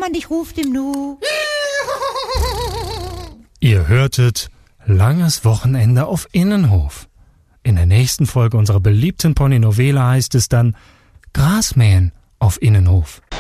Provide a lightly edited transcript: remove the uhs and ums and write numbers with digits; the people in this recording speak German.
Hermann dich ruft im Nu. Ihr hörtet Langes Wochenende auf Innenhof. In der nächsten Folge unserer beliebten Pony-Novela heißt es dann Grasmähen auf Innenhof.